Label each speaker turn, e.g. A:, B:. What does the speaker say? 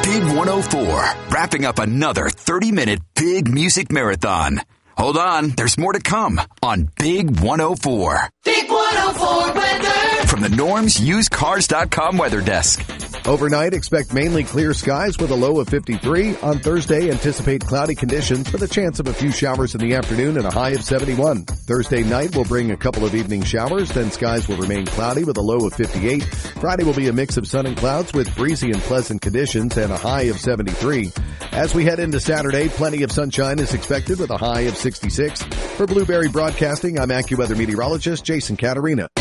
A: Big 104, wrapping up another 30-minute big music marathon. Hold on, there's more to come on Big 104.
B: Big 104 weather.
A: From the NormsUsedCars.com weather desk.
C: Overnight, expect mainly clear skies with a low of 53. On Thursday, anticipate cloudy conditions with a chance of a few showers in the afternoon and a high of 71. Thursday night will bring a couple of evening showers, then skies will remain cloudy with a low of 58. Friday will be a mix of sun and clouds with breezy and pleasant conditions and a high of 73. As we head into Saturday, plenty of sunshine is expected with a high of 66. For Blueberry Broadcasting, I'm AccuWeather meteorologist Jason Caterina.